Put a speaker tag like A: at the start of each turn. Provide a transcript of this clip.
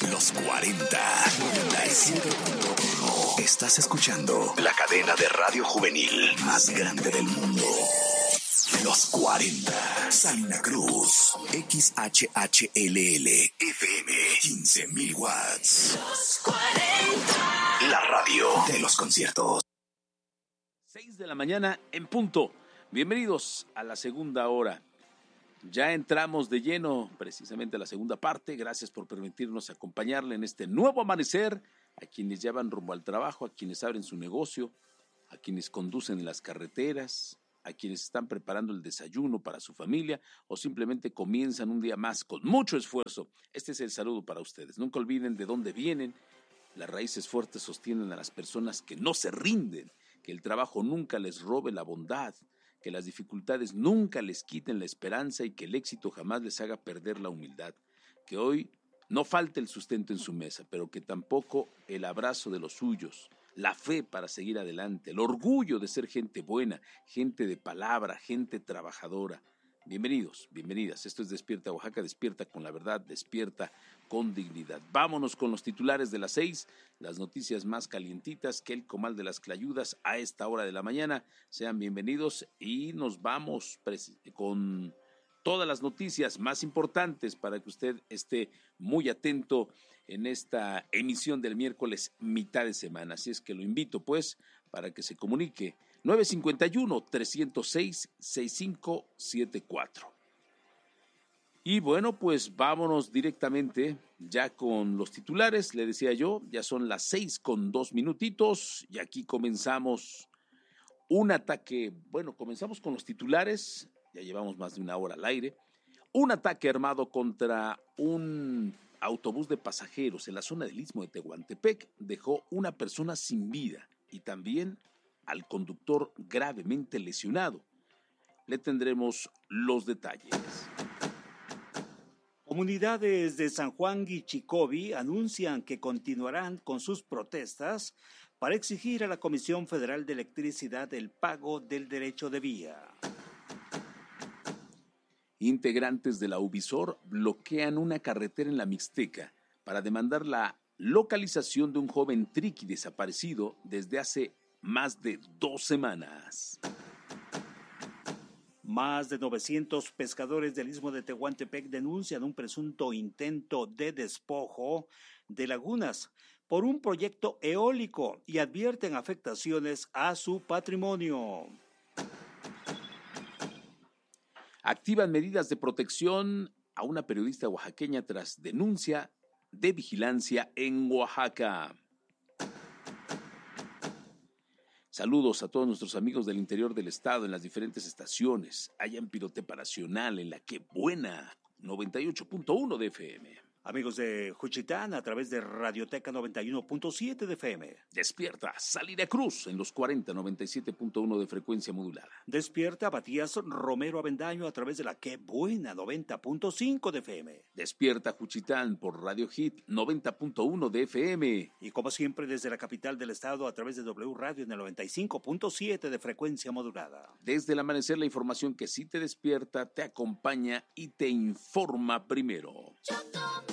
A: Los 40 97.1. Estás escuchando la cadena de radio juvenil más grande del mundo. Los 40. Salina Cruz. XHHLL FM. 15,000 watts. Los 40. La radio de los conciertos.
B: 6 de la mañana en punto. Bienvenidos a la segunda hora. Ya entramos de lleno precisamente a la segunda parte. Gracias por permitirnos acompañarle en este nuevo amanecer. A quienes ya van rumbo al trabajo, a quienes abren su negocio, a quienes conducen las carreteras, a quienes están preparando el desayuno para su familia o simplemente comienzan un día más con mucho esfuerzo. Este es el saludo para ustedes. Nunca olviden de dónde vienen. Las raíces fuertes sostienen a las personas que no se rinden, que el trabajo nunca les robe la bondad, que las dificultades nunca les quiten la esperanza y que el éxito jamás les haga perder la humildad. Que hoy no falte el sustento en su mesa, pero que tampoco el abrazo de los suyos, la fe para seguir adelante, el orgullo de ser gente buena, gente de palabra, gente trabajadora. Bienvenidos, bienvenidas. Esto es Despierta Oaxaca, despierta con la verdad, despierta con dignidad. Vámonos con los titulares de las 6, las noticias más calientitas que el comal de las clayudas a esta hora de la mañana. Sean bienvenidos y nos vamos con todas las noticias más importantes para que usted esté muy atento en esta emisión del miércoles mitad de semana. Así es que lo invito pues para que se comunique 951-306-6574. Y bueno, pues vámonos directamente ya con los titulares. Le decía yo, ya son las 6:02 y aquí comenzamos un ataque. Bueno, comenzamos con los titulares, ya llevamos más de una hora al aire. Un ataque armado contra un autobús de pasajeros en la zona del Istmo de Tehuantepec dejó una persona sin vida y también al conductor gravemente lesionado. Le tendremos los detalles.
C: Comunidades de San Juan Guichicobi anuncian que continuarán con sus protestas para exigir a la Comisión Federal de Electricidad el pago del derecho de vía.
B: Integrantes de la Ubisour bloquean una carretera en la Mixteca para demandar la localización de un joven triqui desaparecido desde hace más de 2 semanas.
C: Más de 900 pescadores del Istmo de Tehuantepec denuncian un presunto intento de despojo de lagunas por un proyecto eólico y advierten afectaciones a su patrimonio.
B: Activan medidas de protección a una periodista oaxaqueña tras denuncia de vigilancia en Oaxaca. Saludos a todos nuestros amigos del interior del estado en las diferentes estaciones. Hayan Pirotepa Nacional en la Que Buena, 98.1 de FM.
C: Amigos de Juchitán a través de Radioteca 91.7 de FM.
B: Despierta Salina Cruz en los 40, 97.1 de frecuencia modulada.
C: Despierta Matías Romero Avendaño a través de la Que Buena 90.5 de FM.
B: Despierta Juchitán por Radio Hit 90.1 de FM.
C: Y como siempre desde la capital del estado a través de W Radio en el 95.7 de frecuencia modulada.
B: Desde el amanecer la información que sí te despierta, te acompaña y te informa primero.